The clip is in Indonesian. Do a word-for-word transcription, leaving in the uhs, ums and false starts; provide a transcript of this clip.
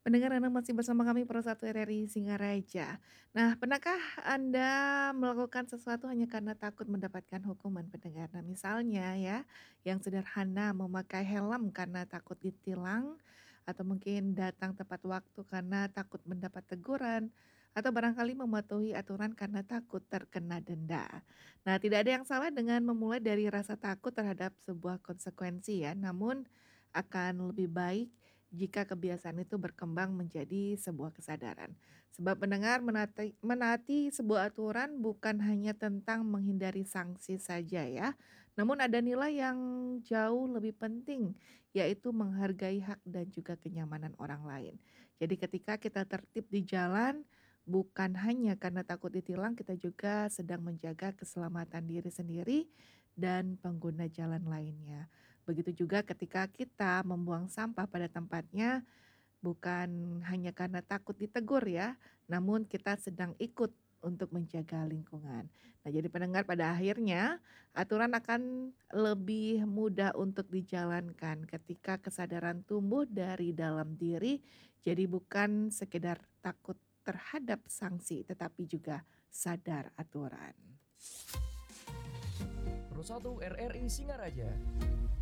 Pendengar Anda masih bersama kami Pro satu R R I Singaraja. Nah, pernahkah Anda melakukan sesuatu hanya karena takut mendapatkan hukuman pendengar? Nah, misalnya ya, yang sederhana memakai helm karena takut ditilang, atau mungkin datang tepat waktu karena takut mendapat teguran, atau barangkali mematuhi aturan karena takut terkena denda. Nah, tidak ada yang salah dengan memulai dari rasa takut terhadap sebuah konsekuensi ya, namun akan lebih baik jika kebiasaan itu berkembang menjadi sebuah kesadaran. Sebab mendengar menati, menaati sebuah aturan bukan hanya tentang menghindari sanksi saja ya, namun ada nilai yang jauh lebih penting, yaitu menghargai hak dan juga kenyamanan orang lain. Jadi ketika kita tertib di jalan, bukan hanya karena takut ditilang, kita juga sedang menjaga keselamatan diri sendiri dan pengguna jalan lainnya. Begitu juga ketika kita membuang sampah pada tempatnya, bukan hanya karena takut ditegur ya, namun kita sedang ikut untuk menjaga lingkungan. Nah, jadi pendengar pada akhirnya aturan akan lebih mudah untuk dijalankan ketika kesadaran tumbuh dari dalam diri, jadi bukan sekedar takut terhadap sanksi, tetapi juga sadar aturan. Pro satu R R I Singaraja.